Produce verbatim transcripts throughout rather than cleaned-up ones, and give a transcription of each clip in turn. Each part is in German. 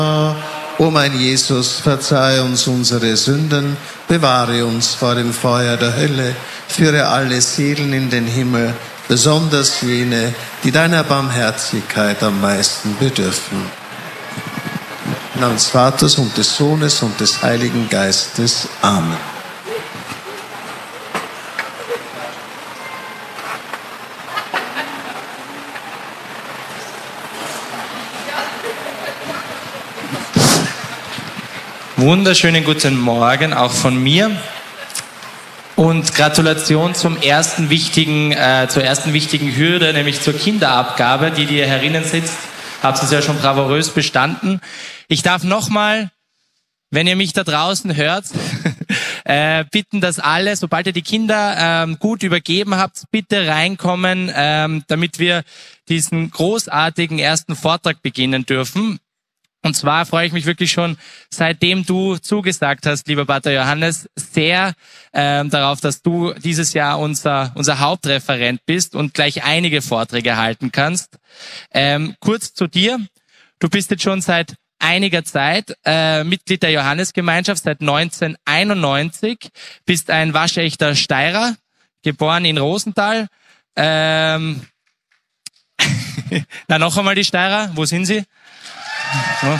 O mein Jesus, verzeih uns unsere Sünden, bewahre uns vor dem Feuer der Hölle, führe alle Seelen in den Himmel, besonders jene, die deiner Barmherzigkeit am meisten bedürfen. Im Namen des Vaters und des Sohnes und des Heiligen Geistes. Amen. Wunderschönen guten Morgen auch von mir und Gratulation zum ersten wichtigen, äh, zur ersten wichtigen Hürde, nämlich zur Kinderabgabe, die, die ihr herinnen sitzt, habt ihr ja schon bravourös bestanden. Ich darf nochmal, wenn ihr mich da draußen hört, äh, bitten, dass alle, sobald ihr die Kinder ähm, gut übergeben habt, bitte reinkommen, ähm, damit wir diesen großartigen ersten Vortrag beginnen dürfen. Und zwar freue ich mich wirklich schon, seitdem du zugesagt hast, lieber Pater Johannes, sehr ähm, darauf, dass du dieses Jahr unser unser Hauptreferent bist und gleich einige Vorträge halten kannst. Ähm, kurz zu dir. Du bist jetzt schon seit einiger Zeit äh, Mitglied der Johannesgemeinschaft, seit neunzehnhunderteinundneunzig, bist ein waschechter Steirer, geboren in Rosenthal. Ähm, Na, noch einmal die Steirer, wo sind sie? So.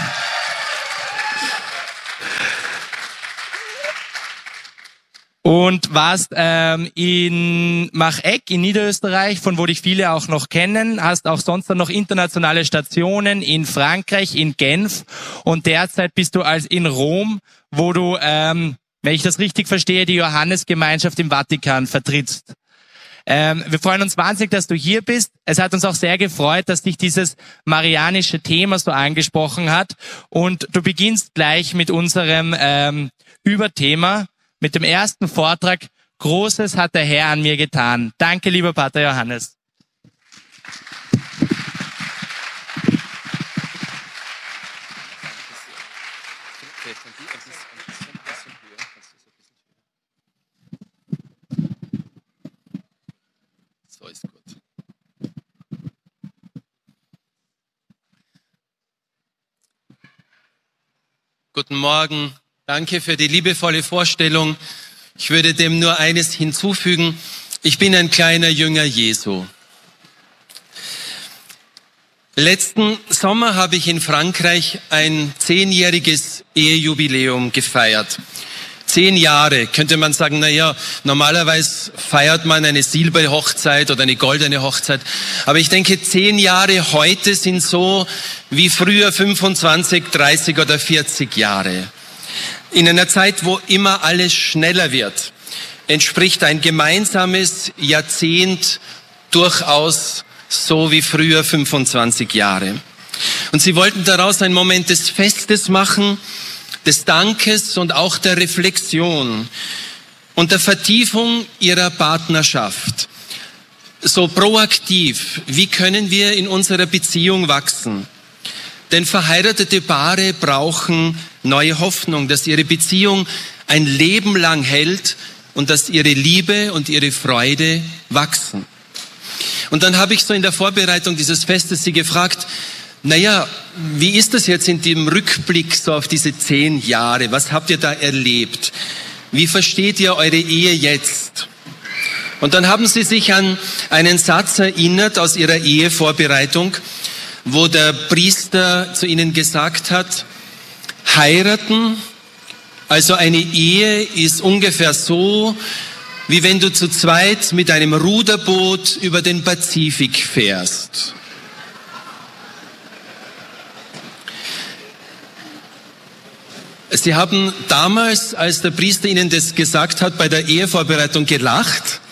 Und warst ähm, in Macheck in Niederösterreich, von wo dich viele auch noch kennen, hast auch sonst dann noch internationale Stationen in Frankreich, in Genf und derzeit bist du als in Rom, wo du, ähm, wenn ich das richtig verstehe, die Johannesgemeinschaft im Vatikan vertrittst. Ähm, wir freuen uns wahnsinnig, dass du hier bist. Es hat uns auch sehr gefreut, dass dich dieses marianische Thema so angesprochen hat. Und du beginnst gleich mit unserem ähm, Überthema, mit dem ersten Vortrag. Großes hat der Herr an mir getan. Danke, lieber Pater Johannes. Ist gut. Guten Morgen. Danke für die liebevolle Vorstellung. Ich würde dem nur eines hinzufügen. Ich bin ein kleiner Jünger Jesu. Letzten Sommer habe ich in Frankreich ein zehnjähriges Ehejubiläum gefeiert. Zehn Jahre, könnte man sagen, na ja, normalerweise feiert man eine Silberhochzeit oder eine goldene Hochzeit. Aber ich denke, zehn Jahre heute sind so wie früher fünfundzwanzig, dreißig oder vierzig Jahre. In einer Zeit, wo immer alles schneller wird, entspricht ein gemeinsames Jahrzehnt durchaus so wie früher fünfundzwanzig Jahre. Und sie wollten daraus einen Moment des Festes machen, des Dankes und auch der Reflexion und der Vertiefung ihrer Partnerschaft. So proaktiv, wie können wir in unserer Beziehung wachsen? Denn verheiratete Paare brauchen neue Hoffnung, dass ihre Beziehung ein Leben lang hält und dass ihre Liebe und ihre Freude wachsen. Und dann habe ich so in der Vorbereitung dieses Festes sie gefragt, naja, wie ist das jetzt in dem Rückblick so auf diese zehn Jahre? Was habt ihr da erlebt? Wie versteht ihr eure Ehe jetzt? Und dann haben sie sich an einen Satz erinnert aus ihrer Ehevorbereitung, wo der Priester zu ihnen gesagt hat, heiraten, also eine Ehe ist ungefähr so, wie wenn du zu zweit mit einem Ruderboot über den Pazifik fährst. Sie haben damals, als der Priester ihnen das gesagt hat, bei der Ehevorbereitung gelacht.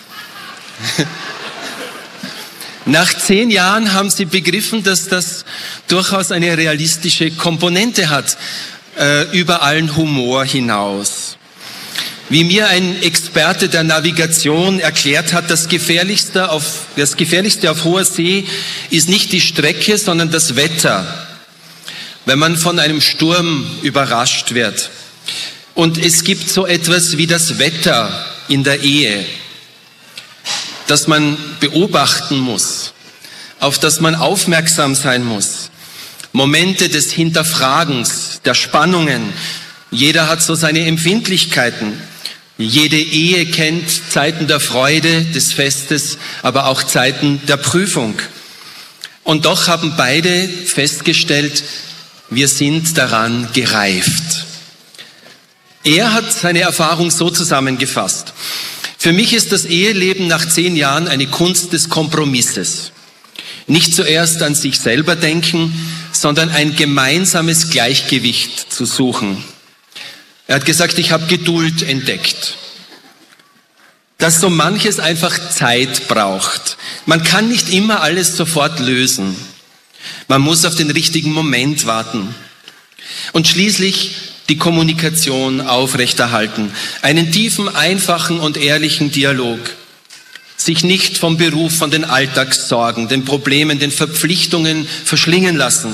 Nach zehn Jahren haben sie begriffen, dass das durchaus eine realistische Komponente hat, äh, über allen Humor hinaus. Wie mir ein Experte der Navigation erklärt hat, das Gefährlichste auf, das Gefährlichste auf hoher See ist nicht die Strecke, sondern das Wetter, wenn man von einem Sturm überrascht wird. Und es gibt so etwas wie das Wetter in der Ehe, das man beobachten muss, auf das man aufmerksam sein muss. Momente des Hinterfragens, der Spannungen. Jeder hat so seine Empfindlichkeiten. Jede Ehe kennt Zeiten der Freude, des Festes, aber auch Zeiten der Prüfung. Und doch haben beide festgestellt, wir sind daran gereift. Er hat seine Erfahrung so zusammengefasst. Für mich ist das Eheleben nach zehn Jahren eine Kunst des Kompromisses. Nicht zuerst an sich selber denken, sondern ein gemeinsames Gleichgewicht zu suchen. Er hat gesagt, ich habe Geduld entdeckt. Dass so manches einfach Zeit braucht. Man kann nicht immer alles sofort lösen. Man muss auf den richtigen Moment warten. Und schließlich die Kommunikation aufrechterhalten. Einen tiefen, einfachen und ehrlichen Dialog. Sich nicht vom Beruf, von den Alltagssorgen, den Problemen, den Verpflichtungen verschlingen lassen.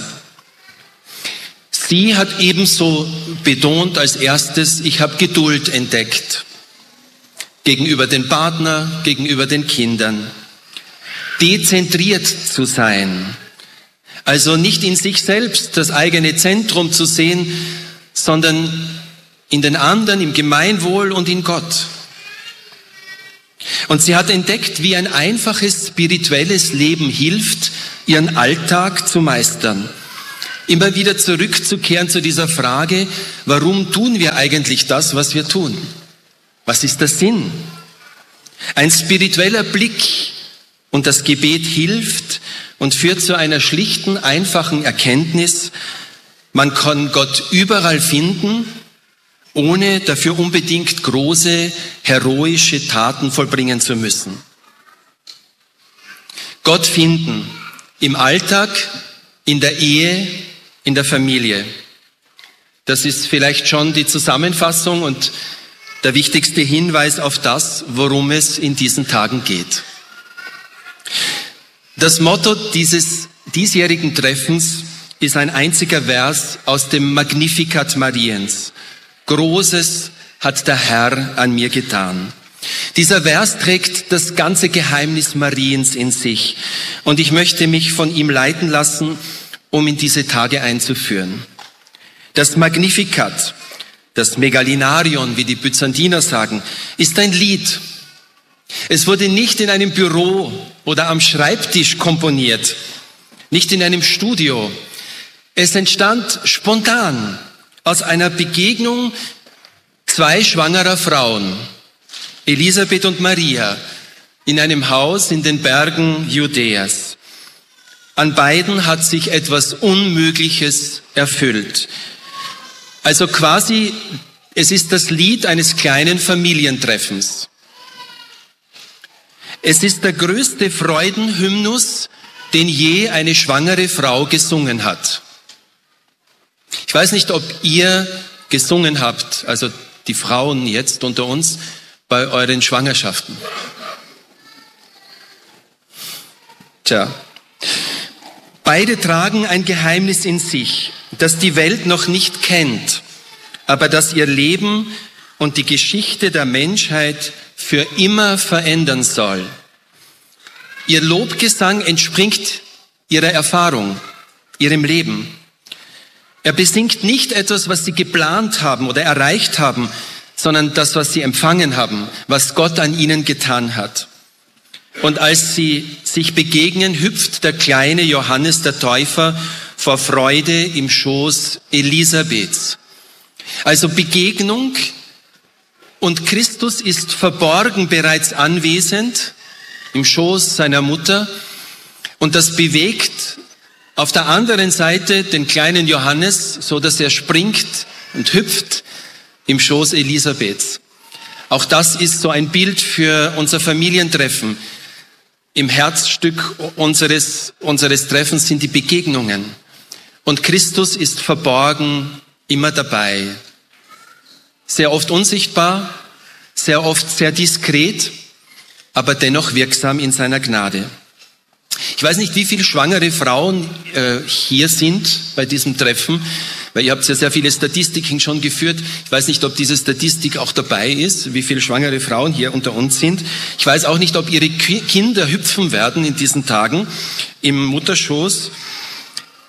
Sie hat ebenso betont als erstes, ich habe Geduld entdeckt. Gegenüber den Partner, gegenüber den Kindern. Dezentriert zu sein. Also nicht in sich selbst das eigene Zentrum zu sehen, sondern in den anderen, im Gemeinwohl und in Gott. Und sie hat entdeckt, wie ein einfaches spirituelles Leben hilft, ihren Alltag zu meistern. Immer wieder zurückzukehren zu dieser Frage, warum tun wir eigentlich das, was wir tun? Was ist der Sinn? Ein spiritueller Blick und das Gebet hilft und führt zu einer schlichten, einfachen Erkenntnis, man kann Gott überall finden, ohne dafür unbedingt große, heroische Taten vollbringen zu müssen. Gott finden im Alltag, in der Ehe, in der Familie. Das ist vielleicht schon die Zusammenfassung und der wichtigste Hinweis auf das, worum es in diesen Tagen geht. Das Motto dieses diesjährigen Treffens ist ein einziger Vers aus dem Magnificat Mariens. Großes hat der Herr an mir getan. Dieser Vers trägt das ganze Geheimnis Mariens in sich. Und ich möchte mich von ihm leiten lassen, um in diese Tage einzuführen. Das Magnificat, das Megalinarion, wie die Byzantiner sagen, ist ein Lied. Es wurde nicht in einem Büro oder am Schreibtisch komponiert, nicht in einem Studio. Es entstand spontan aus einer Begegnung zwei schwangerer Frauen, Elisabeth und Maria, in einem Haus in den Bergen Judäas. An beiden hat sich etwas Unmögliches erfüllt. Also quasi, es ist das Lied eines kleinen Familientreffens. Es ist der größte Freudenhymnus, den je eine schwangere Frau gesungen hat. Ich weiß nicht, ob ihr gesungen habt, also die Frauen jetzt unter uns, bei euren Schwangerschaften. Tja, beide tragen ein Geheimnis in sich, das die Welt noch nicht kennt, aber das ihr Leben und die Geschichte der Menschheit für immer verändern soll. Ihr Lobgesang entspringt ihrer Erfahrung, ihrem Leben. Er besingt nicht etwas, was sie geplant haben oder erreicht haben, sondern das, was sie empfangen haben, was Gott an ihnen getan hat. Und als sie sich begegnen, hüpft der kleine Johannes der Täufer vor Freude im Schoß Elisabeths. Also Begegnung und Christus ist verborgen bereits anwesend im Schoß seiner Mutter und das bewegt auf der anderen Seite den kleinen Johannes, so dass er springt und hüpft im Schoß Elisabeths. Auch das ist so ein Bild für unser Familientreffen. Im Herzstück unseres, unseres Treffens sind die Begegnungen. Und Christus ist verborgen, immer dabei. Sehr oft unsichtbar, sehr oft sehr diskret, aber dennoch wirksam in seiner Gnade. Ich weiß nicht, wie viele schwangere Frauen äh, hier sind bei diesem Treffen, weil ihr habt ja sehr viele Statistiken schon geführt. Ich weiß nicht, ob diese Statistik auch dabei ist, wie viele schwangere Frauen hier unter uns sind. Ich weiß auch nicht, ob ihre Kinder hüpfen werden in diesen Tagen im Mutterschoß.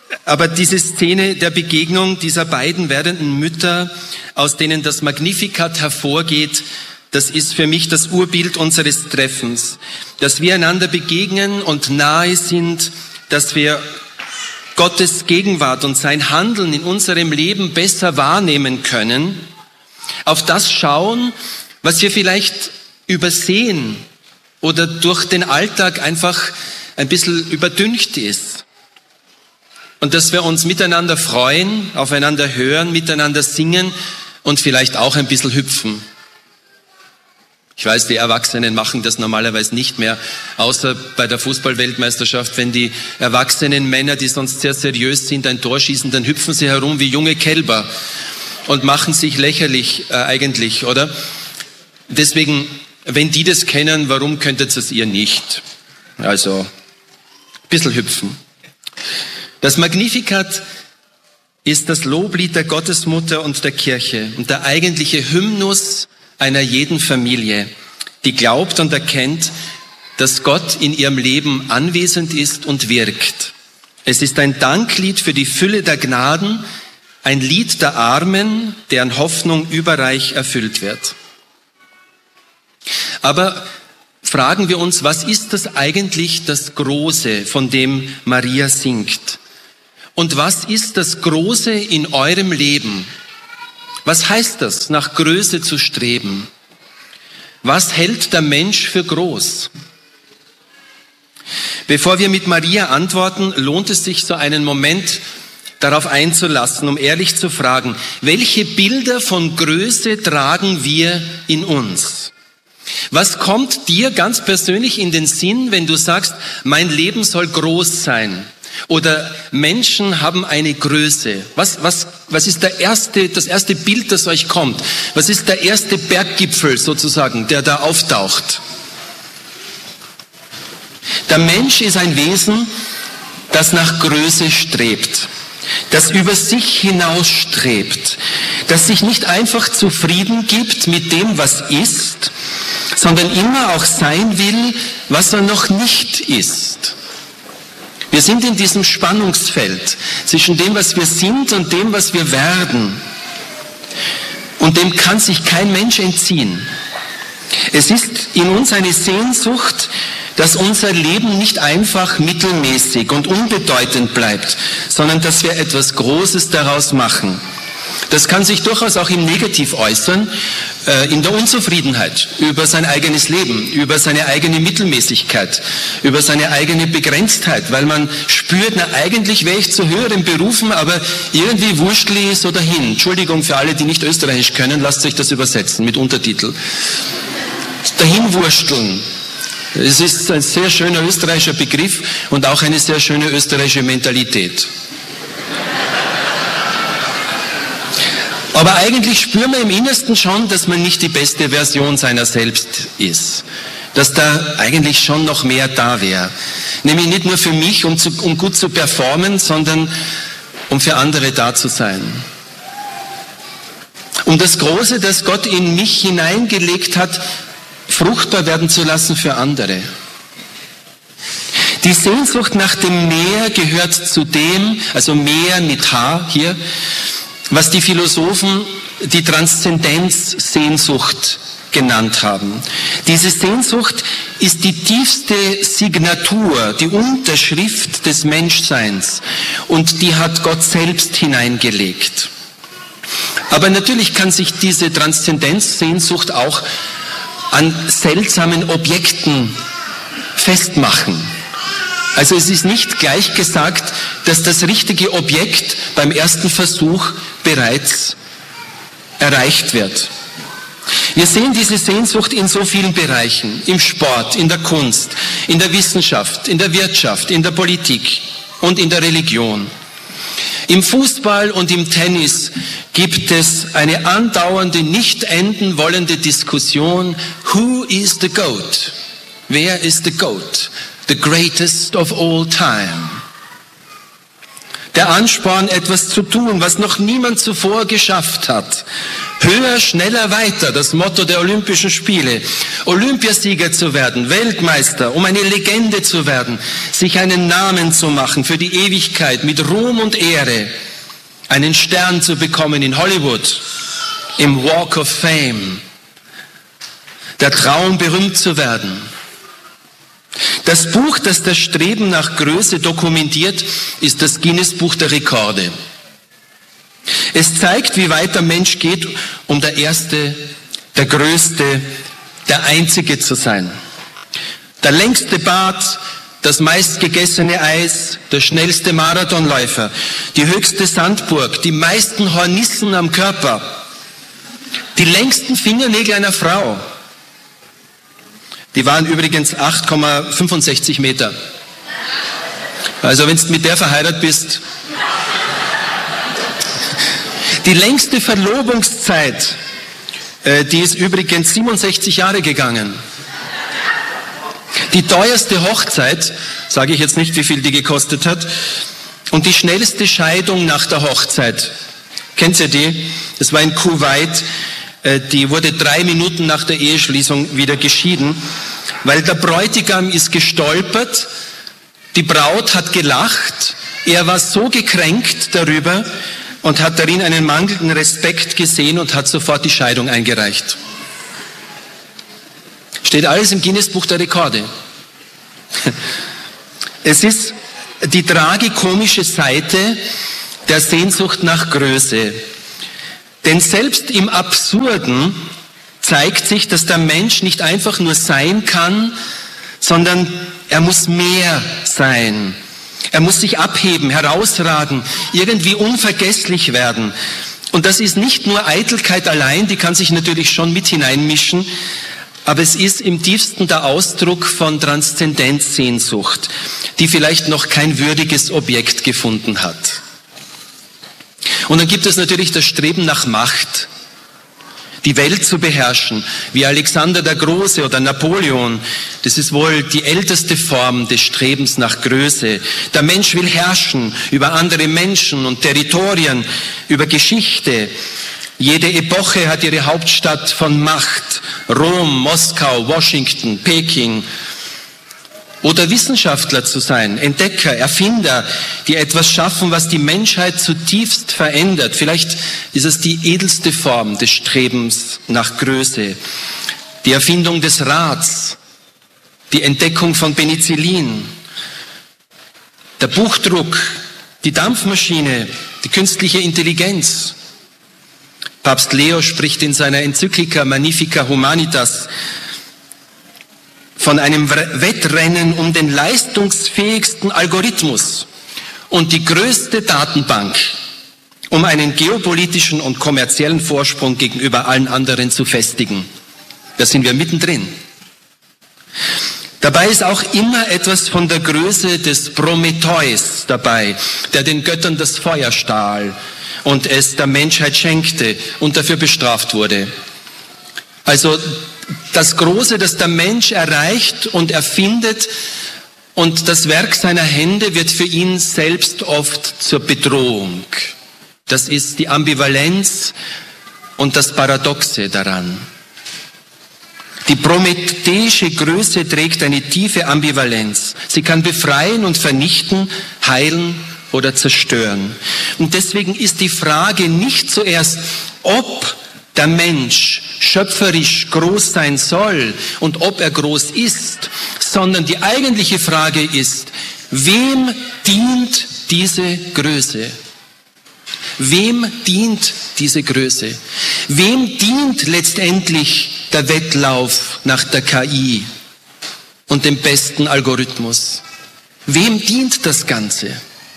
Aber diese Szene der Begegnung dieser beiden werdenden Mütter, aus denen das Magnificat hervorgeht, das ist für mich das Urbild unseres Treffens. Dass wir einander begegnen und nahe sind, dass wir Gottes Gegenwart und sein Handeln in unserem Leben besser wahrnehmen können, auf das schauen, was wir vielleicht übersehen oder durch den Alltag einfach ein bisschen überdüncht ist. Und dass wir uns miteinander freuen, aufeinander hören, miteinander singen und vielleicht auch ein bisschen hüpfen. Ich weiß, die Erwachsenen machen das normalerweise nicht mehr, außer bei der Fußball-Weltmeisterschaft. Wenn die erwachsenen Männer, die sonst sehr seriös sind, ein Tor schießen, dann hüpfen sie herum wie junge Kälber und machen sich lächerlich äh, eigentlich, oder? Deswegen, wenn die das kennen, warum könntet ihr es ihr nicht? Also, ein bisschen hüpfen. Das Magnificat ist das Loblied der Gottesmutter und der Kirche und der eigentliche Hymnus einer jeden Familie, die glaubt und erkennt, dass Gott in ihrem Leben anwesend ist und wirkt. Es ist ein Danklied für die Fülle der Gnaden, ein Lied der Armen, deren Hoffnung überreich erfüllt wird. Aber fragen wir uns, was ist das eigentlich das Große, von dem Maria singt? Und was ist das Große in eurem Leben? Was heißt das, nach Größe zu streben? Was hält der Mensch für groß? Bevor wir mit Maria antworten, lohnt es sich, so einen Moment darauf einzulassen, um ehrlich zu fragen, welche Bilder von Größe tragen wir in uns? Was kommt dir ganz persönlich in den Sinn, wenn du sagst, mein Leben soll groß sein? Oder Menschen haben eine Größe. Was, was, was ist der erste, das erste Bild, das euch kommt? Was ist der erste Berggipfel sozusagen, der da auftaucht? Der Mensch ist ein Wesen, das nach Größe strebt, das über sich hinausstrebt, das sich nicht einfach zufrieden gibt mit dem, was ist, sondern immer auch sein will, was er noch nicht ist. Wir sind in diesem Spannungsfeld zwischen dem, was wir sind und dem, was wir werden. Und dem kann sich kein Mensch entziehen. Es ist in uns eine Sehnsucht, dass unser Leben nicht einfach mittelmäßig und unbedeutend bleibt, sondern dass wir etwas Großes daraus machen. Das kann sich durchaus auch im Negativ äußern, äh, in der Unzufriedenheit über sein eigenes Leben, über seine eigene Mittelmäßigkeit, über seine eigene Begrenztheit, weil man spürt, na eigentlich wäre ich zu höheren Berufen, aber irgendwie wurschtel ich so dahin. Entschuldigung für alle, die nicht Österreichisch können, lasst euch das übersetzen mit Untertitel. Dahin wursteln. Es ist ein sehr schöner österreichischer Begriff und auch eine sehr schöne österreichische Mentalität. Aber eigentlich spüren wir im Innersten schon, dass man nicht die beste Version seiner selbst ist. Dass da eigentlich schon noch mehr da wäre. Nämlich nicht nur für mich, um, zu, um gut zu performen, sondern um für andere da zu sein. Um das Große, das Gott in mich hineingelegt hat, fruchtbar werden zu lassen für andere. Die Sehnsucht nach dem Meer gehört zu dem, also Meer mit H hier, was die Philosophen die Transzendenzsehnsucht genannt haben. Diese Sehnsucht ist die tiefste Signatur, die Unterschrift des Menschseins und die hat Gott selbst hineingelegt. Aber natürlich kann sich diese Transzendenzsehnsucht auch an seltsamen Objekten festmachen. Also es ist nicht gleich gesagt, dass das richtige Objekt beim ersten Versuch bereits erreicht wird. Wir sehen diese Sehnsucht in so vielen Bereichen, im Sport, in der Kunst, in der Wissenschaft, in der Wirtschaft, in der Politik und in der Religion. Im Fußball und im Tennis gibt es eine andauernde, nicht enden wollende Diskussion, who is the GOAT? Wer ist the GOAT? The greatest of all time. Der Ansporn, etwas zu tun, was noch niemand zuvor geschafft hat. Höher, schneller, weiter, das Motto der Olympischen Spiele. Olympiasieger zu werden, Weltmeister, um eine Legende zu werden, sich einen Namen zu machen für die Ewigkeit mit Ruhm und Ehre, einen Stern zu bekommen in Hollywood, im Walk of Fame. Der Traum, berühmt zu werden. Das Buch, das das Streben nach Größe dokumentiert, ist das Guinness-Buch der Rekorde. Es zeigt, wie weit der Mensch geht, um der Erste, der Größte, der Einzige zu sein. Der längste Bart, das meistgegessene Eis, der schnellste Marathonläufer, die höchste Sandburg, die meisten Hornissen am Körper, die längsten Fingernägel einer Frau. Die waren übrigens acht Komma fünfundsechzig Meter. Also wenn du mit der verheiratet bist. Die längste Verlobungszeit, äh, die ist übrigens siebenundsechzig Jahre gegangen. Die teuerste Hochzeit, sage ich jetzt nicht, wie viel die gekostet hat, und die schnellste Scheidung nach der Hochzeit. Kennt ihr die? Das war in Kuwait. Die wurde drei Minuten nach der Eheschließung wieder geschieden, weil der Bräutigam ist gestolpert, die Braut hat gelacht, er war so gekränkt darüber und hat darin einen mangelnden Respekt gesehen und hat sofort die Scheidung eingereicht. Steht alles im Guinness-Buch der Rekorde. Es ist die tragikomische Seite der Sehnsucht nach Größe. Denn selbst im Absurden zeigt sich, dass der Mensch nicht einfach nur sein kann, sondern er muss mehr sein. Er muss sich abheben, herausragen, irgendwie unvergesslich werden. Und das ist nicht nur Eitelkeit allein, die kann sich natürlich schon mit hineinmischen, aber es ist im tiefsten der Ausdruck von Transzendenzsehnsucht, die vielleicht noch kein würdiges Objekt gefunden hat. Und dann gibt es natürlich das Streben nach Macht, die Welt zu beherrschen, wie Alexander der Große oder Napoleon. Das ist wohl die älteste Form des Strebens nach Größe. Der Mensch will herrschen über andere Menschen und Territorien, über Geschichte. Jede Epoche hat ihre Hauptstadt von Macht. Rom, Moskau, Washington, Peking. Oder Wissenschaftler zu sein, Entdecker, Erfinder, die etwas schaffen, was die Menschheit zutiefst verändert. Vielleicht ist es die edelste Form des Strebens nach Größe. Die Erfindung des Rads, die Entdeckung von Penicillin, der Buchdruck, die Dampfmaschine, die künstliche Intelligenz. Papst Leo spricht in seiner Enzyklika Magnificat Humanitas von einem Wettrennen um den leistungsfähigsten Algorithmus und die größte Datenbank, um einen geopolitischen und kommerziellen Vorsprung gegenüber allen anderen zu festigen. Da sind wir mittendrin. Dabei ist auch immer etwas von der Größe des Prometheus dabei, der den Göttern das Feuer stahl und es der Menschheit schenkte und dafür bestraft wurde. Also das Große, das der Mensch erreicht und erfindet, und das Werk seiner Hände wird für ihn selbst oft zur Bedrohung. Das ist die Ambivalenz und das Paradoxe daran. Die prometheische Größe trägt eine tiefe Ambivalenz. Sie kann befreien und vernichten, heilen oder zerstören. Und deswegen ist die Frage nicht zuerst, ob der Mensch schöpferisch groß sein soll und ob er groß ist, sondern die eigentliche Frage ist, wem dient diese Größe? Wem dient diese Größe? Wem dient letztendlich der Wettlauf nach der K I und dem besten Algorithmus? Wem dient das Ganze?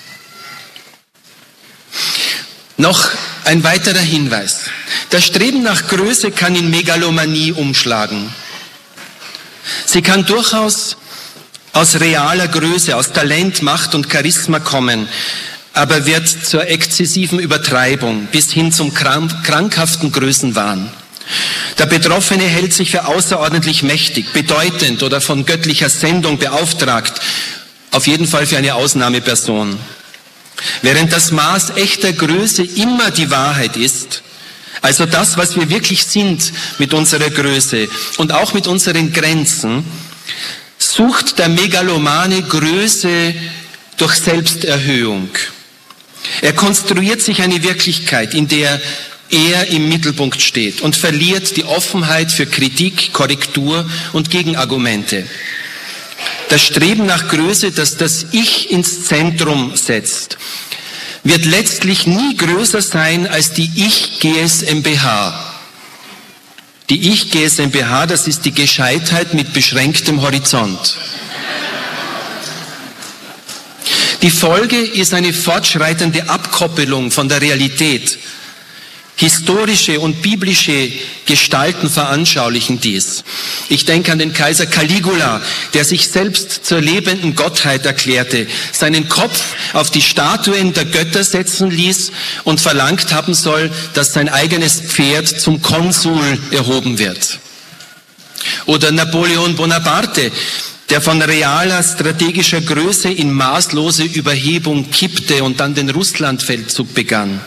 Noch ein weiterer Hinweis. Das Streben nach Größe kann in Megalomanie umschlagen. Sie kann durchaus aus realer Größe, aus Talent, Macht und Charisma kommen, aber wird zur exzessiven Übertreibung bis hin zum krank, krankhaften Größenwahn. Der Betroffene hält sich für außerordentlich mächtig, bedeutend oder von göttlicher Sendung beauftragt, auf jeden Fall für eine Ausnahmeperson. Während das Maß echter Größe immer die Wahrheit ist, also das, was wir wirklich sind mit unserer Größe und auch mit unseren Grenzen, sucht der Megalomane Größe durch Selbsterhöhung. Er konstruiert sich eine Wirklichkeit, in der er im Mittelpunkt steht und verliert die Offenheit für Kritik, Korrektur und Gegenargumente. Das Streben nach Größe, das das Ich ins Zentrum setzt, wird letztlich nie größer sein als die Ich-G S M B H. Die Ich-G S M B H, das ist die Gescheitheit mit beschränktem Horizont. Die Folge ist eine fortschreitende Abkoppelung von der Realität. Historische und biblische Gestalten veranschaulichen dies. Ich denke an den Kaiser Caligula, der sich selbst zur lebenden Gottheit erklärte, seinen Kopf auf die Statuen der Götter setzen ließ und verlangt haben soll, dass sein eigenes Pferd zum Konsul erhoben wird. Oder Napoleon Bonaparte, der von realer strategischer Größe in maßlose Überhebung kippte und dann den Russlandfeldzug begann.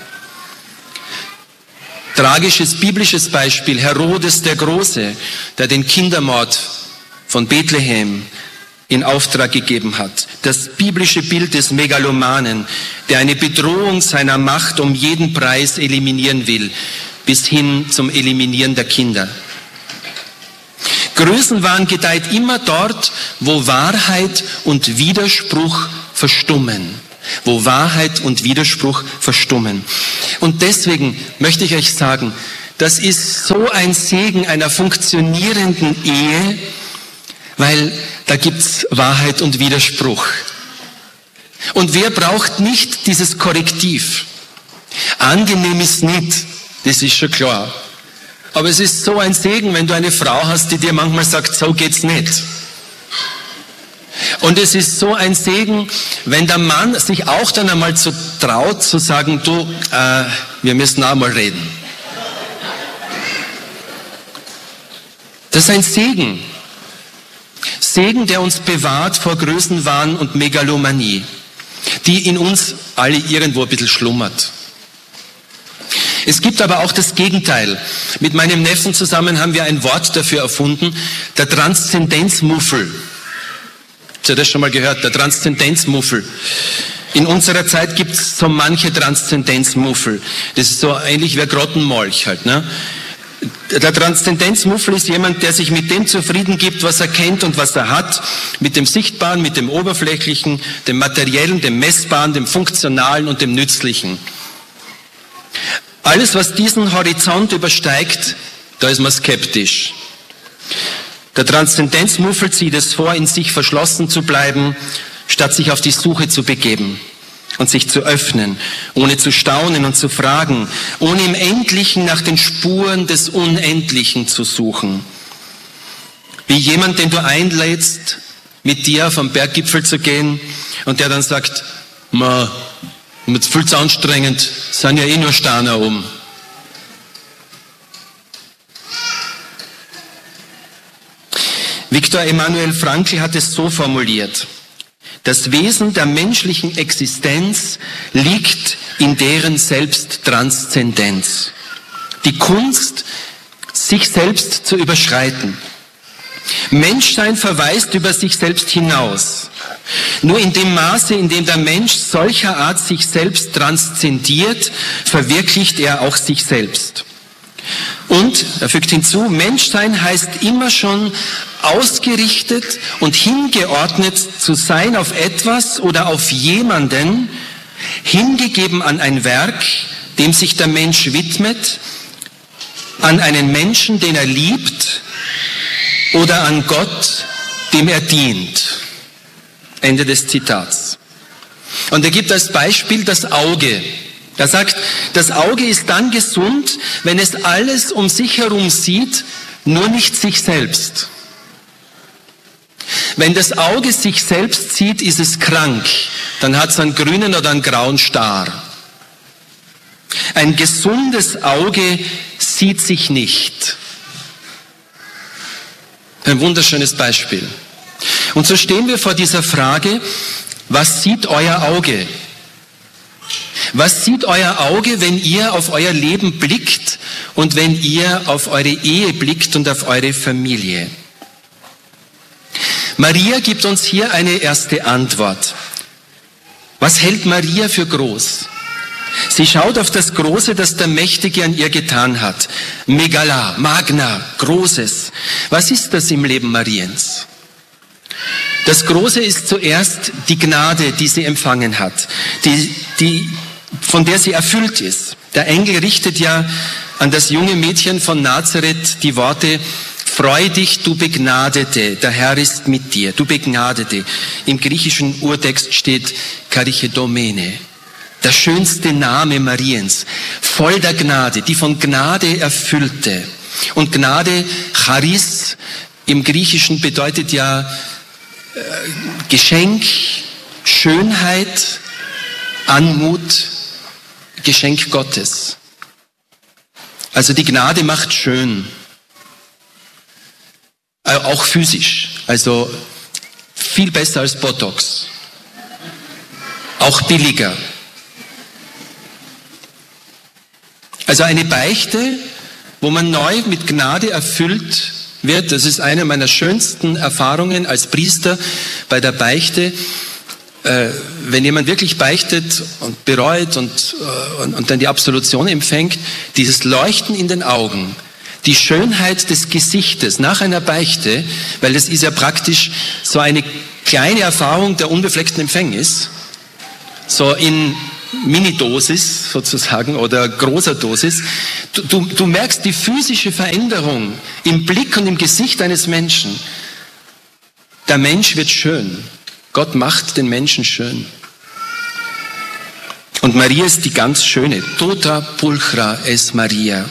Tragisches biblisches Beispiel, Herodes der Große, der den Kindermord von Bethlehem in Auftrag gegeben hat. Das biblische Bild des Megalomanen, der eine Bedrohung seiner Macht um jeden Preis eliminieren will, bis hin zum Eliminieren der Kinder. Größenwahn gedeiht immer dort, wo Wahrheit und Widerspruch verstummen. Wo Wahrheit und Widerspruch verstummen. Und deswegen möchte ich euch sagen, das ist so ein Segen einer funktionierenden Ehe, weil da gibt's Wahrheit und Widerspruch. Und wer braucht nicht dieses Korrektiv? Angenehm ist nicht, das ist schon klar. Aber es ist so ein Segen, wenn du eine Frau hast, die dir manchmal sagt, so geht's nicht. Und es ist so ein Segen, wenn der Mann sich auch dann einmal so traut, zu sagen, du, äh, wir müssen auch mal reden. Das ist ein Segen. Segen, der uns bewahrt vor Größenwahn und Megalomanie, die in uns alle irgendwo ein bisschen schlummert. Es gibt aber auch das Gegenteil. Mit meinem Neffen zusammen haben wir ein Wort dafür erfunden, der Transzendenzmuffel. Habt ihr das schon mal gehört? Der Transzendenzmuffel. In unserer Zeit gibt es so manche Transzendenzmuffel. Das ist so ähnlich wie ein Grottenmolch halt, ne? Der Transzendenzmuffel ist jemand, der sich mit dem zufrieden gibt, was er kennt und was er hat, mit dem Sichtbaren, mit dem Oberflächlichen, dem Materiellen, dem Messbaren, dem Funktionalen und dem Nützlichen. Alles, was diesen Horizont übersteigt, da ist man skeptisch. Der Transzendenzmuffel zieht es vor, in sich verschlossen zu bleiben, statt sich auf die Suche zu begeben und sich zu öffnen, ohne zu staunen und zu fragen, ohne im Endlichen nach den Spuren des Unendlichen zu suchen. Wie jemand, den du einlädst, mit dir auf den Berggipfel zu gehen und der dann sagt, ma, jetzt viel zu anstrengend, sind ja eh nur Steine oben. Viktor Emanuel Frankl hat es so formuliert: Das Wesen der menschlichen Existenz liegt in deren Selbsttranszendenz. Die Kunst, sich selbst zu überschreiten. Menschsein verweist über sich selbst hinaus. Nur in dem Maße, in dem der Mensch solcher Art sich selbst transzendiert, verwirklicht er auch sich selbst. Und, er fügt hinzu, Menschsein heißt immer schon ausgerichtet und hingeordnet zu sein auf etwas oder auf jemanden, hingegeben an ein Werk, dem sich der Mensch widmet, an einen Menschen, den er liebt, oder an Gott, dem er dient. Ende des Zitats. Und er gibt als Beispiel das Auge. Er sagt, das Auge ist dann gesund, wenn es alles um sich herum sieht, nur nicht sich selbst. Wenn das Auge sich selbst sieht, ist es krank. Dann hat es einen grünen oder einen grauen Star. Ein gesundes Auge sieht sich nicht. Ein wunderschönes Beispiel. Und so stehen wir vor dieser Frage, was sieht euer Auge? Was sieht euer Auge, wenn ihr auf euer Leben blickt und wenn ihr auf eure Ehe blickt und auf eure Familie? Maria gibt uns hier eine erste Antwort. Was hält Maria für groß? Sie schaut auf das Große, das der Mächtige an ihr getan hat. Megala, Magna, Großes. Was ist das im Leben Mariens? Das Große ist zuerst die Gnade, die sie empfangen hat, die, die, von der sie erfüllt ist. Der Engel richtet ja an das junge Mädchen von Nazareth die Worte: Freu dich, du Begnadete, der Herr ist mit dir, du Begnadete. Im griechischen Urtext steht Karichedomene, der schönste Name Mariens, voll der Gnade, die von Gnade erfüllte. Und Gnade, Charis, im Griechischen bedeutet ja äh, Geschenk, Schönheit, Anmut, Geschenk Gottes. Also die Gnade macht schön. Auch physisch, also viel besser als Botox. Auch billiger. Also eine Beichte, wo man neu mit Gnade erfüllt wird, das ist eine meiner schönsten Erfahrungen als Priester bei der Beichte. Äh, wenn jemand wirklich beichtet und bereut und, äh, und, und dann die Absolution empfängt, dieses Leuchten in den Augen, die Schönheit des Gesichtes nach einer Beichte, weil das ist ja praktisch so eine kleine Erfahrung der unbefleckten Empfängnis, so in Mini-Dosis sozusagen oder großer Dosis. Du, du, du merkst die physische Veränderung im Blick und im Gesicht eines Menschen. Der Mensch wird schön. Gott macht den Menschen schön. Und Maria ist die ganz schöne. Tota pulchra es Maria.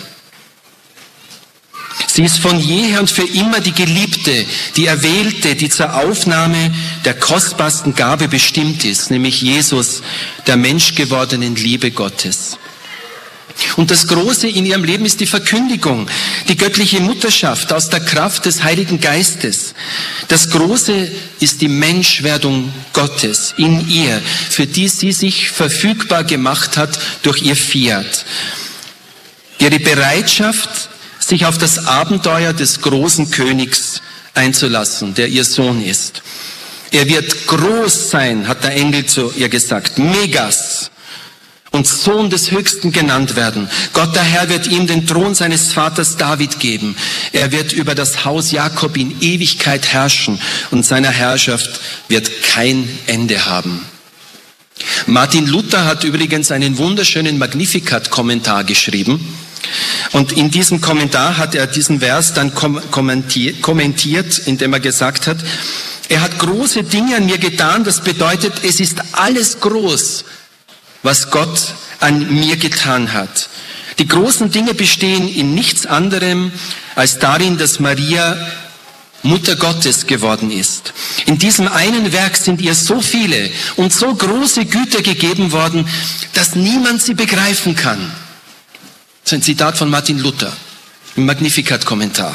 Sie ist von jeher und für immer die Geliebte, die Erwählte, die zur Aufnahme der kostbarsten Gabe bestimmt ist, nämlich Jesus, der menschgewordenen Liebe Gottes. Und das Große in ihrem Leben ist die Verkündigung, die göttliche Mutterschaft aus der Kraft des Heiligen Geistes. Das Große ist die Menschwerdung Gottes in ihr, für die sie sich verfügbar gemacht hat durch ihr Fiat. Ihre Bereitschaft, sich auf das Abenteuer des großen Königs einzulassen, der ihr Sohn ist. Er wird groß sein, hat der Engel zu ihr gesagt, Megas, und Sohn des Höchsten genannt werden. Gott der Herr wird ihm den Thron seines Vaters David geben. Er wird über das Haus Jakob in Ewigkeit herrschen und seiner Herrschaft wird kein Ende haben. Martin Luther hat übrigens einen wunderschönen Magnificat-Kommentar geschrieben. Und in diesem Kommentar hat er diesen Vers dann kommentiert, indem er gesagt hat, er hat große Dinge an mir getan, das bedeutet, es ist alles groß, was Gott an mir getan hat. Die großen Dinge bestehen in nichts anderem als darin, dass Maria Mutter Gottes geworden ist. In diesem einen Werk sind ihr so viele und so große Güter gegeben worden, dass niemand sie begreifen kann. Das ist ein Zitat von Martin Luther im Magnificat-Kommentar.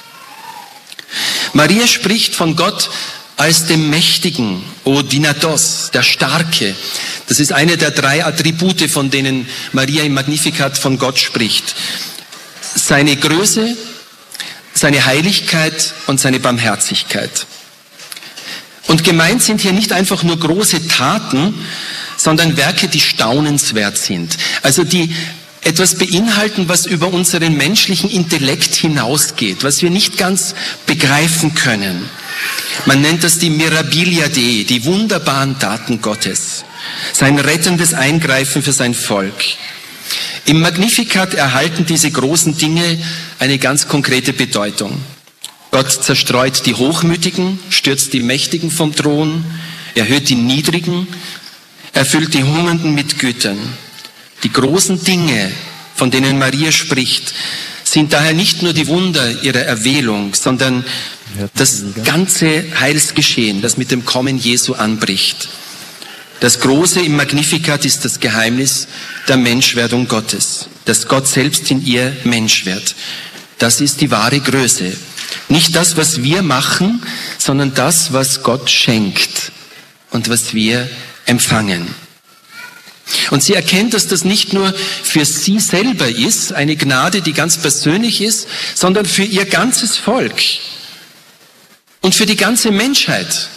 Maria spricht von Gott als dem Mächtigen, O Dynados, der Starke. Das ist eine der drei Attribute, von denen Maria im Magnificat von Gott spricht. Seine Größe, seine Heiligkeit und seine Barmherzigkeit. Und gemeint sind hier nicht einfach nur große Taten, sondern Werke, die staunenswert sind. Also die etwas beinhalten, was über unseren menschlichen Intellekt hinausgeht, was wir nicht ganz begreifen können. Man nennt das die Mirabilia Dei, die wunderbaren Taten Gottes. Sein rettendes Eingreifen für sein Volk. Im Magnificat erhalten diese großen Dinge eine ganz konkrete Bedeutung. Gott zerstreut die Hochmütigen, stürzt die Mächtigen vom Thron, erhöht die Niedrigen, erfüllt die Hungernden mit Gütern. Die großen Dinge, von denen Maria spricht, sind daher nicht nur die Wunder ihrer Erwählung, sondern das ganze Heilsgeschehen, das mit dem Kommen Jesu anbricht. Das Große im Magnificat ist das Geheimnis der Menschwerdung Gottes, dass Gott selbst in ihr Mensch wird. Das ist die wahre Größe. Nicht das, was wir machen, sondern das, was Gott schenkt und was wir empfangen. Und sie erkennt, dass das nicht nur für sie selber ist, eine Gnade, die ganz persönlich ist, sondern für ihr ganzes Volk und für die ganze Menschheit.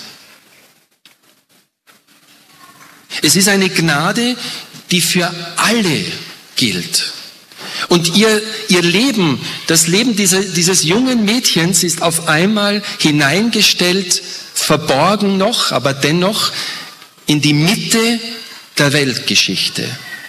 Es ist eine Gnade, die für alle gilt. Und ihr, ihr Leben, das Leben dieser, dieses jungen Mädchens ist auf einmal hineingestellt, verborgen noch, aber dennoch in die Mitte der Weltgeschichte,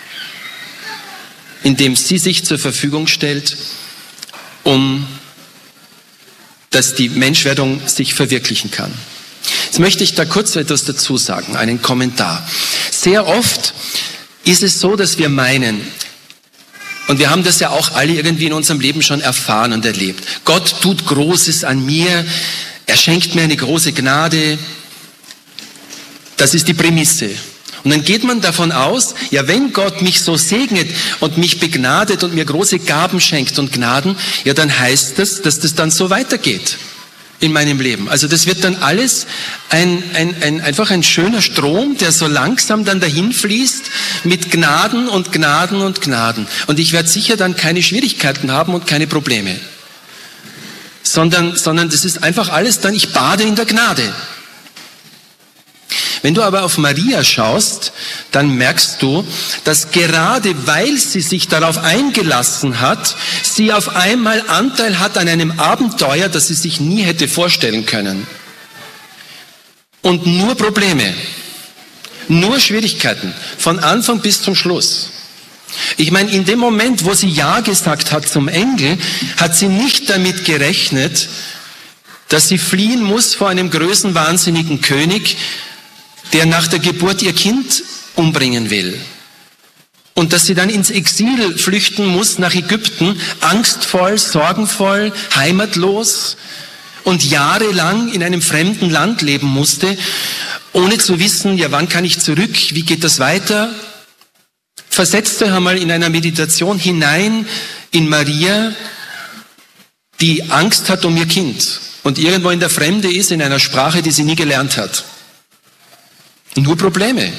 indem sie sich zur Verfügung stellt, um dass die Menschwerdung sich verwirklichen kann. Jetzt möchte ich da kurz etwas dazu sagen, einen Kommentar. Sehr oft ist es so, dass wir meinen, und wir haben das ja auch alle irgendwie in unserem Leben schon erfahren und erlebt, Gott tut Großes an mir, er schenkt mir eine große Gnade, das ist die Prämisse. Und dann geht man davon aus, ja, wenn Gott mich so segnet und mich begnadet und mir große Gaben schenkt und Gnaden, ja, dann heißt das, dass das dann so weitergeht in meinem Leben. Also das wird dann alles ein, ein, ein, einfach ein schöner Strom, der so langsam dann dahin fließt mit Gnaden und Gnaden und Gnaden. Und ich werde sicher dann keine Schwierigkeiten haben und keine Probleme. Sondern, sondern das ist einfach alles dann, ich bade in der Gnade. Wenn du aber auf Maria schaust, dann merkst du, dass gerade weil sie sich darauf eingelassen hat, sie auf einmal Anteil hat an einem Abenteuer, das sie sich nie hätte vorstellen können. Und nur Probleme, nur Schwierigkeiten, von Anfang bis zum Schluss. Ich meine, in dem Moment, wo sie Ja gesagt hat zum Engel, hat sie nicht damit gerechnet, dass sie fliehen muss vor einem größenwahnsinnigen König, der nach der Geburt ihr Kind umbringen will. Und dass sie dann ins Exil flüchten muss nach Ägypten, angstvoll, sorgenvoll, heimatlos und jahrelang in einem fremden Land leben musste, ohne zu wissen, ja, wann kann ich zurück, wie geht das weiter? Versetzt euch einmal in einer Meditation hinein in Maria, die Angst hat um ihr Kind und irgendwo in der Fremde ist, in einer Sprache, die sie nie gelernt hat. Nur Probleme.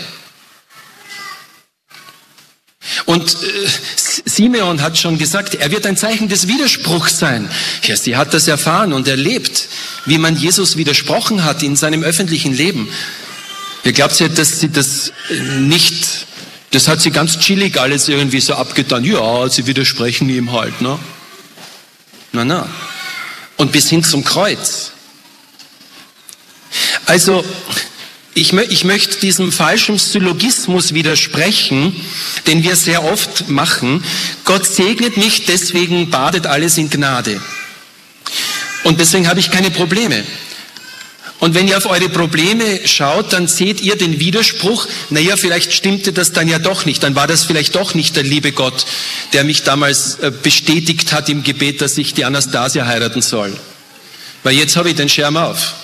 Und äh, Simeon hat schon gesagt, er wird ein Zeichen des Widerspruchs sein. Ja, sie hat das erfahren und erlebt, wie man Jesus widersprochen hat in seinem öffentlichen Leben. Ihr glaubt ja, dass sie das nicht, das hat sie ganz chillig alles irgendwie so abgetan. Ja, sie widersprechen ihm halt, ne? Na, na. Und bis hin zum Kreuz. Also, Ich, mö- ich möchte diesem falschen Syllogismus widersprechen, den wir sehr oft machen. Gott segnet mich, deswegen badet alles in Gnade. Und deswegen habe ich keine Probleme. Und wenn ihr auf eure Probleme schaut, dann seht ihr den Widerspruch, naja, vielleicht stimmte das dann ja doch nicht, dann war das vielleicht doch nicht der liebe Gott, der mich damals äh, bestätigt hat im Gebet, dass ich die Anastasia heiraten soll. Weil jetzt habe ich den Schirm auf.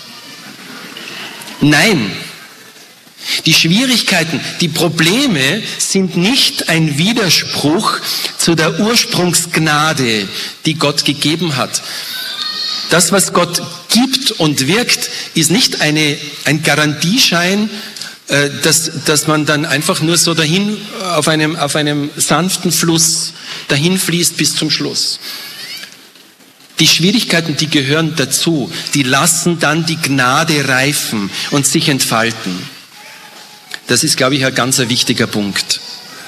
Nein. Die Schwierigkeiten, die Probleme sind nicht ein Widerspruch zu der Ursprungsgnade, die Gott gegeben hat. Das, was Gott gibt und wirkt, ist nicht eine, ein Garantieschein, äh, dass, dass man dann einfach nur so dahin auf einem, auf einem sanften Fluss dahin fließt bis zum Schluss. Die Schwierigkeiten, die gehören dazu, die lassen dann die Gnade reifen und sich entfalten. Das ist, glaube ich, ein ganz wichtiger Punkt.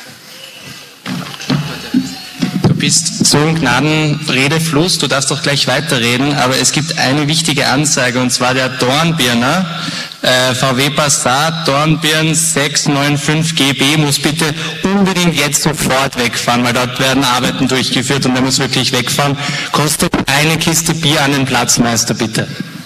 Du bist so im Gnadenredefluss, du darfst doch gleich weiterreden, aber es gibt eine wichtige Ansage, und zwar der Dornbirner, äh, V W Passat, Dornbirn sechs neun fünf G B muss bitte unbedingt jetzt sofort wegfahren, weil dort werden Arbeiten durchgeführt und er muss wirklich wegfahren. Kostet eine Kiste Bier an den Platzmeister, bitte.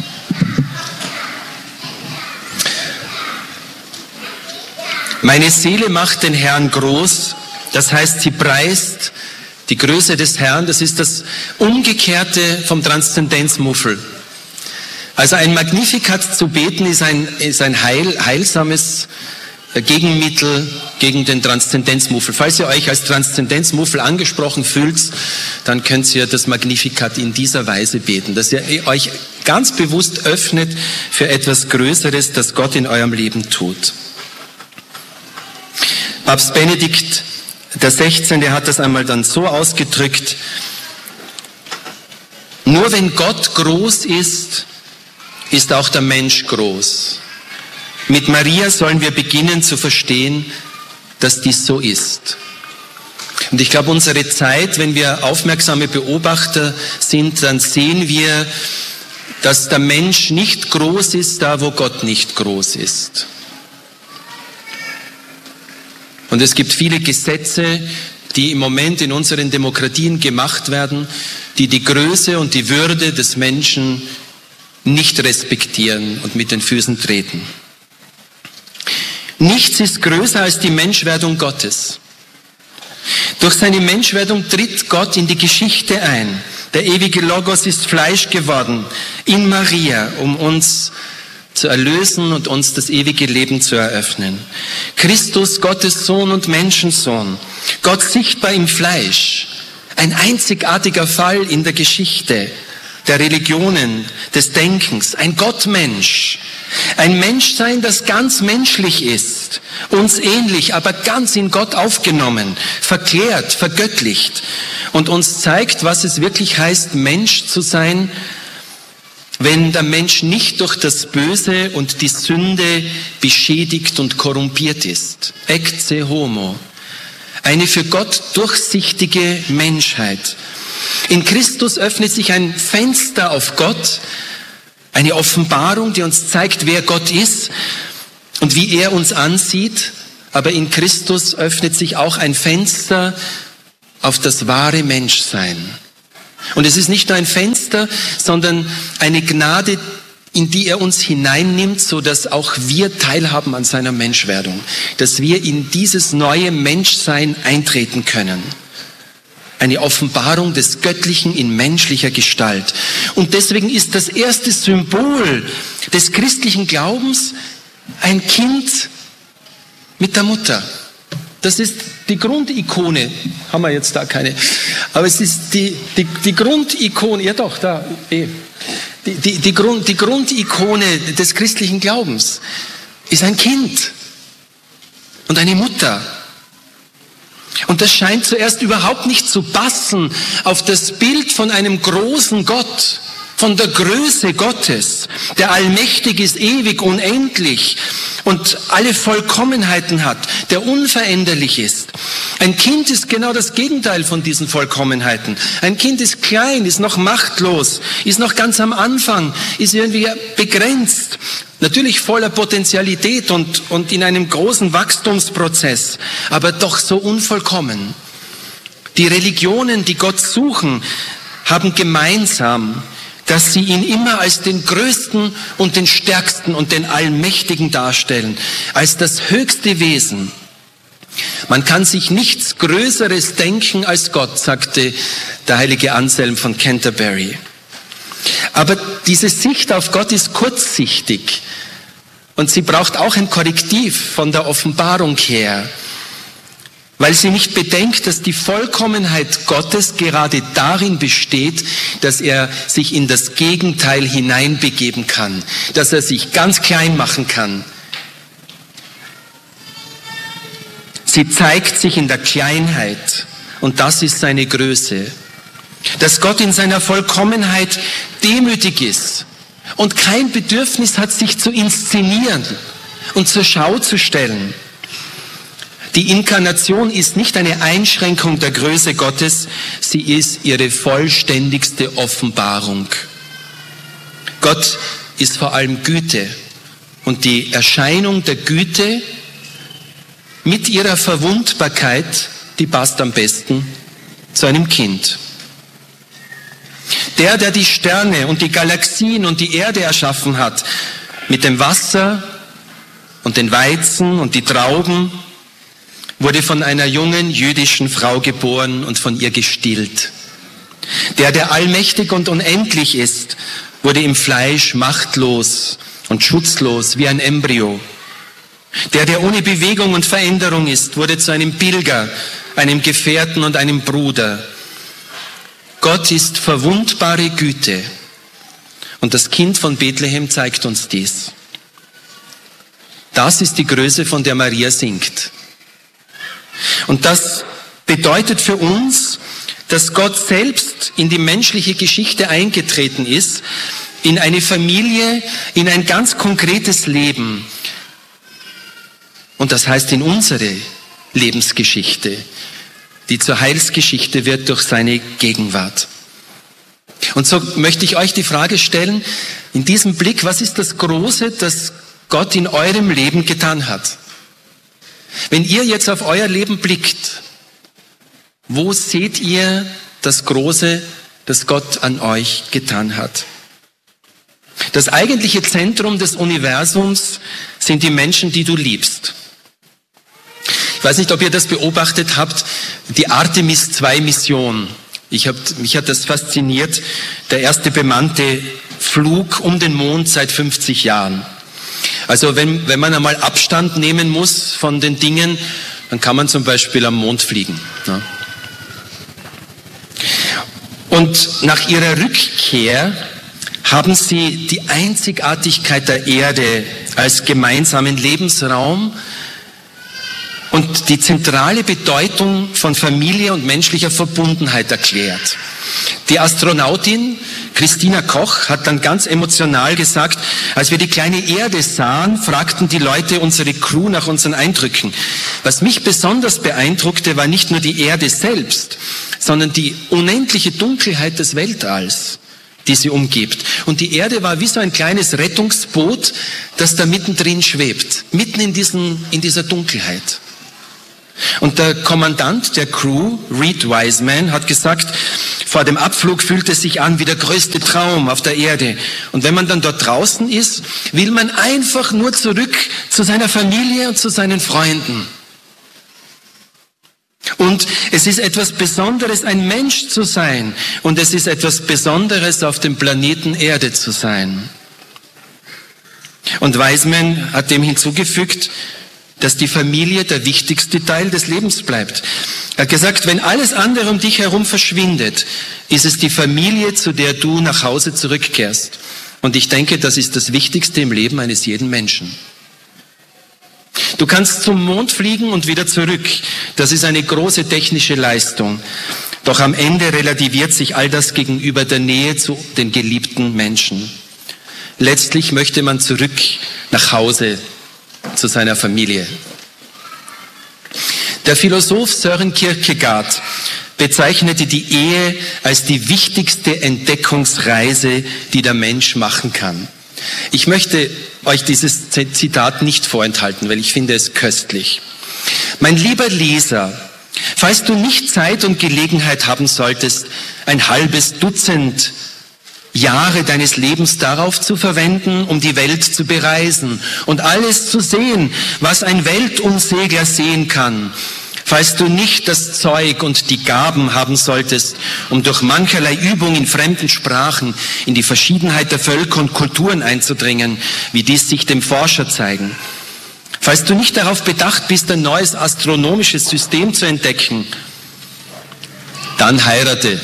Meine Seele macht den Herrn groß, das heißt, sie preist die Größe des Herrn, das ist das Umgekehrte vom Transzendenzmuffel. Also ein Magnificat zu beten ist ein, ist ein heil, heilsames Gegenmittel gegen den Transzendenzmuffel. Falls ihr euch als Transzendenzmuffel angesprochen fühlt, dann könnt ihr das Magnificat in dieser Weise beten, dass ihr euch ganz bewusst öffnet für etwas Größeres, das Gott in eurem Leben tut. Papst Benedikt der Sechzehnte hat das einmal dann so ausgedrückt: Nur wenn Gott groß ist, ist auch der Mensch groß. Mit Maria sollen wir beginnen zu verstehen, dass dies so ist. Und ich glaube, unsere Zeit, wenn wir aufmerksame Beobachter sind, dann sehen wir, dass der Mensch nicht groß ist, da wo Gott nicht groß ist. Und es gibt viele Gesetze, die im Moment in unseren Demokratien gemacht werden, die die Größe und die Würde des Menschen nicht respektieren und mit den Füßen treten. Nichts ist größer als die Menschwerdung Gottes. Durch seine Menschwerdung tritt Gott in die Geschichte ein. Der ewige Logos ist Fleisch geworden in Maria, um uns zu erlösen und uns das ewige Leben zu eröffnen. Christus, Gottes Sohn und Menschensohn, Gott sichtbar im Fleisch, ein einzigartiger Fall in der Geschichte der Religionen, des Denkens, ein Gottmensch, ein Menschsein, das ganz menschlich ist, uns ähnlich, aber ganz in Gott aufgenommen, verklärt, vergöttlicht und uns zeigt, was es wirklich heißt, Mensch zu sein, wenn der Mensch nicht durch das Böse und die Sünde beschädigt und korrumpiert ist. Ecce homo. Eine für Gott durchsichtige Menschheit. In Christus öffnet sich ein Fenster auf Gott, eine Offenbarung, die uns zeigt, wer Gott ist und wie er uns ansieht. Aber in Christus öffnet sich auch ein Fenster auf das wahre Menschsein. Und es ist nicht nur ein Fenster, sondern eine Gnade, in die er uns hineinnimmt, so dass auch wir teilhaben an seiner Menschwerdung, dass wir in dieses neue Menschsein eintreten können. Eine Offenbarung des Göttlichen in menschlicher Gestalt. Und deswegen ist das erste Symbol des christlichen Glaubens ein Kind mit der Mutter. Das ist die Grundikone. Haben wir jetzt da keine. Aber es ist die, die, die Grundikone, ja doch, da, eh. Die, die, die, Grund, die Grundikone des christlichen Glaubens ist ein Kind und eine Mutter. Und das scheint zuerst überhaupt nicht zu passen auf das Bild von einem großen Gott, von der Größe Gottes, der allmächtig ist, ewig, unendlich und alle Vollkommenheiten hat, der unveränderlich ist. Ein Kind ist genau das Gegenteil von diesen Vollkommenheiten. Ein Kind ist klein, ist noch machtlos, ist noch ganz am Anfang, ist irgendwie begrenzt, natürlich voller Potentialität und, und in einem großen Wachstumsprozess, aber doch so unvollkommen. Die Religionen, die Gott suchen, haben gemeinsam, dass sie ihn immer als den Größten und den Stärksten und den Allmächtigen darstellen, als das höchste Wesen. Man kann sich nichts Größeres denken als Gott, sagte der heilige Anselm von Canterbury. Aber diese Sicht auf Gott ist kurzsichtig und sie braucht auch ein Korrektiv von der Offenbarung her, weil sie nicht bedenkt, dass die Vollkommenheit Gottes gerade darin besteht, dass er sich in das Gegenteil hineinbegeben kann, dass er sich ganz klein machen kann. Sie zeigt sich in der Kleinheit und das ist seine Größe. Dass Gott in seiner Vollkommenheit demütig ist und kein Bedürfnis hat, sich zu inszenieren und zur Schau zu stellen. Die Inkarnation ist nicht eine Einschränkung der Größe Gottes, sie ist ihre vollständigste Offenbarung. Gott ist vor allem Güte und die Erscheinung der Güte mit ihrer Verwundbarkeit, die passt am besten zu einem Kind. Der, der die Sterne und die Galaxien und die Erde erschaffen hat, mit dem Wasser und den Weizen und die Trauben, wurde von einer jungen jüdischen Frau geboren und von ihr gestillt. Der, der allmächtig und unendlich ist, wurde im Fleisch machtlos und schutzlos wie ein Embryo. Der, der ohne Bewegung und Veränderung ist, wurde zu einem Pilger, einem Gefährten und einem Bruder. Gott ist verwundbare Güte. Und das Kind von Bethlehem zeigt uns dies. Das ist die Größe, von der Maria singt. Und das bedeutet für uns, dass Gott selbst in die menschliche Geschichte eingetreten ist, in eine Familie, in ein ganz konkretes Leben. Und das heißt in unsere Lebensgeschichte, die zur Heilsgeschichte wird durch seine Gegenwart. Und so möchte ich euch die Frage stellen, in diesem Blick, was ist das Große, das Gott in eurem Leben getan hat? Wenn ihr jetzt auf euer Leben blickt, wo seht ihr das Große, das Gott an euch getan hat? Das eigentliche Zentrum des Universums sind die Menschen, die du liebst. Ich weiß nicht, ob ihr das beobachtet habt, die Artemis zwei Mission. Ich hab, mich hat das fasziniert, der erste bemannte Flug um den Mond seit fünfzig Jahren. Also wenn, wenn man einmal Abstand nehmen muss von den Dingen, dann kann man zum Beispiel am Mond fliegen. Ja. Und nach ihrer Rückkehr haben sie die Einzigartigkeit der Erde als gemeinsamen Lebensraum und die zentrale Bedeutung von Familie und menschlicher Verbundenheit erklärt. Die Astronautin Christina Koch hat dann ganz emotional gesagt, als wir die kleine Erde sahen, fragten die Leute unsere Crew nach unseren Eindrücken. Was mich besonders beeindruckte, war nicht nur die Erde selbst, sondern die unendliche Dunkelheit des Weltalls, die sie umgibt. Und die Erde war wie so ein kleines Rettungsboot, das da mittendrin schwebt, mitten in diesen, in dieser Dunkelheit. Und der Kommandant der Crew, Reed Wiseman, hat gesagt, vor dem Abflug fühlt es sich an wie der größte Traum auf der Erde. Und wenn man dann dort draußen ist, will man einfach nur zurück zu seiner Familie und zu seinen Freunden. Und es ist etwas Besonderes, ein Mensch zu sein. Und es ist etwas Besonderes, auf dem Planeten Erde zu sein. Und Wiseman hat dem hinzugefügt, dass die Familie der wichtigste Teil des Lebens bleibt. Er hat gesagt, wenn alles andere um dich herum verschwindet, ist es die Familie, zu der du nach Hause zurückkehrst. Und ich denke, das ist das Wichtigste im Leben eines jeden Menschen. Du kannst zum Mond fliegen und wieder zurück. Das ist eine große technische Leistung. Doch am Ende relativiert sich all das gegenüber der Nähe zu den geliebten Menschen. Letztlich möchte man zurück nach Hause zu seiner Familie. Der Philosoph Søren Kierkegaard bezeichnete die Ehe als die wichtigste Entdeckungsreise, die der Mensch machen kann. Ich möchte euch dieses Zitat nicht vorenthalten, weil ich finde es köstlich. Mein lieber Leser, falls du nicht Zeit und Gelegenheit haben solltest, ein halbes Dutzend Jahre deines Lebens darauf zu verwenden, um die Welt zu bereisen und alles zu sehen, was ein Weltumsegler sehen kann. Falls du nicht das Zeug und die Gaben haben solltest, um durch mancherlei Übung in fremden Sprachen in die Verschiedenheit der Völker und Kulturen einzudringen, wie dies sich dem Forscher zeigen. Falls du nicht darauf bedacht bist, ein neues astronomisches System zu entdecken, dann heirate.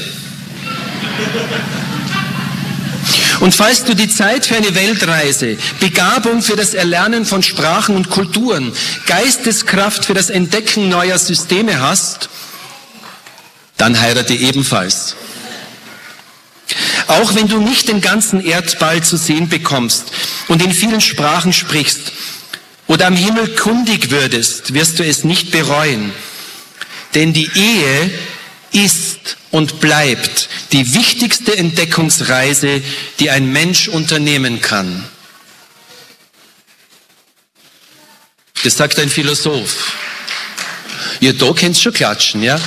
Und falls du die Zeit für eine Weltreise, Begabung für das Erlernen von Sprachen und Kulturen, Geisteskraft für das Entdecken neuer Systeme hast, dann heirate ebenfalls. Auch wenn du nicht den ganzen Erdball zu sehen bekommst und in vielen Sprachen sprichst oder am Himmel kundig würdest, wirst du es nicht bereuen. Denn die Ehe ist und bleibt die wichtigste Entdeckungsreise, die ein Mensch unternehmen kann. Das sagt ein Philosoph. Ihr da könnt schon klatschen, ja?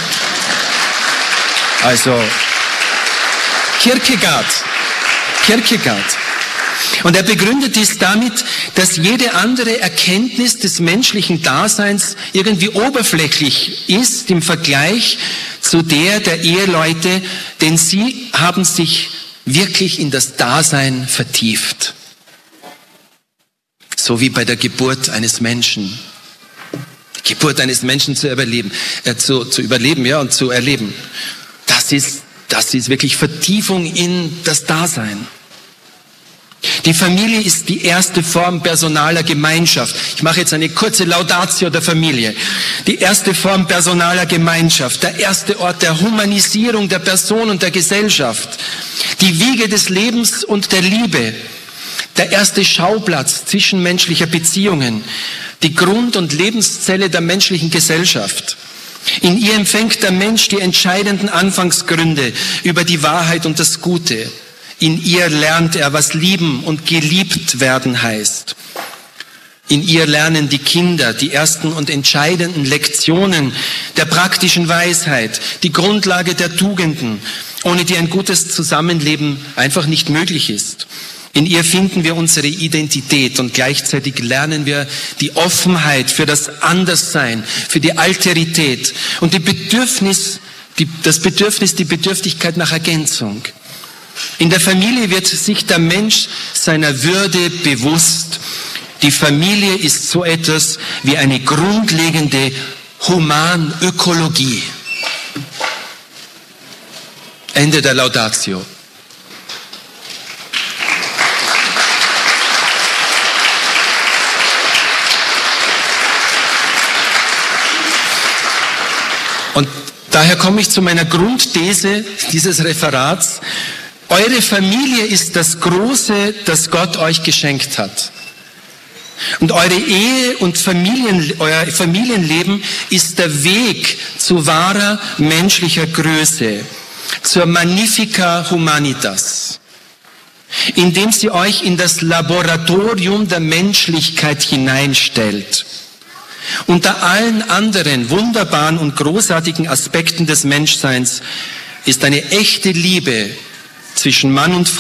Also, Kierkegaard. Kierkegaard. Und er begründet dies damit, dass jede andere Erkenntnis des menschlichen Daseins irgendwie oberflächlich ist im Vergleich zu der der Eheleute, denn sie haben sich wirklich in das Dasein vertieft. So wie bei der Geburt eines Menschen. Die Geburt eines Menschen zu überleben, äh, zu, zu überleben, ja, und zu erleben. Das ist, das ist wirklich Vertiefung in das Dasein. Die Familie ist die erste Form personaler Gemeinschaft. Ich mache jetzt eine kurze Laudatio der Familie. Die erste Form personaler Gemeinschaft, der erste Ort der Humanisierung der Person und der Gesellschaft, die Wiege des Lebens und der Liebe, der erste Schauplatz zwischenmenschlicher Beziehungen, die Grund- und Lebenszelle der menschlichen Gesellschaft. In ihr empfängt der Mensch die entscheidenden Anfangsgründe über die Wahrheit und das Gute. In ihr lernt er, was lieben und geliebt werden heißt. In ihr lernen die Kinder die ersten und entscheidenden Lektionen der praktischen Weisheit, die Grundlage der Tugenden, ohne die ein gutes Zusammenleben einfach nicht möglich ist. In ihr finden wir unsere Identität und gleichzeitig lernen wir die Offenheit für das Anderssein, für die Alterität und die Bedürfnis, die, das Bedürfnis, die Bedürftigkeit nach Ergänzung. In der Familie wird sich der Mensch seiner Würde bewusst. Die Familie ist so etwas wie eine grundlegende Humanökologie. Ende der Laudatio. Und daher komme ich zu meiner Grundthese dieses Referats. Eure Familie ist das Große, das Gott euch geschenkt hat. Und eure Ehe und Familien, euer Familienleben ist der Weg zu wahrer menschlicher Größe, zur Magnifica Humanitas, indem sie euch in das Laboratorium der Menschlichkeit hineinstellt. Unter allen anderen wunderbaren und großartigen Aspekten des Menschseins ist eine echte Liebe zwischen Mann und Frau